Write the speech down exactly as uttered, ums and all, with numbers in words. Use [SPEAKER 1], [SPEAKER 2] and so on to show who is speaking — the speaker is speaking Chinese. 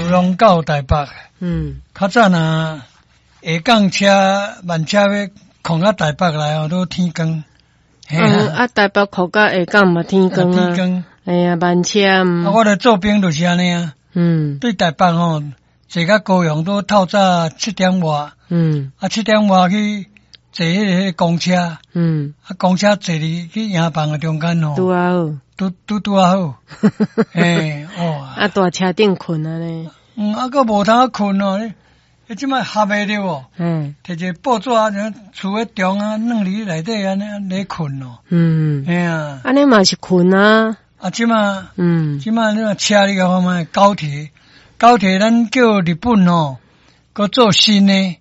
[SPEAKER 1] 龙到台北。
[SPEAKER 2] 嗯，
[SPEAKER 1] 较早呐，下港车、慢车要控到台北来哦，都天光。
[SPEAKER 2] 嗯，啊，台北考到下港嘛天光啊。天光。哎呀，慢车。
[SPEAKER 1] 啊，我咧做兵就是安尼啊。
[SPEAKER 2] 嗯。
[SPEAKER 1] 对台北吼，坐到高雄都透早七点外。嗯。啊，七点外去坐迄个公车。嗯。啊，公车坐伫去营房的中间吼。
[SPEAKER 2] 拄啊好。
[SPEAKER 1] 拄拄拄啊好。诶，哦。
[SPEAKER 2] 啊，大车顶困啊呢。
[SPEAKER 1] 嗯，啊，个无通困哦。你即摆合诶着无？嗯，摕一个报纸啊，厝诶中啊，弄伫内底安尼咧困哦。嗯，哎呀，
[SPEAKER 2] 安尼嘛是困啊。
[SPEAKER 1] 啊，即摆，嗯，即摆你话车你个看卖高铁，高铁咱叫日本哦，搁做新诶。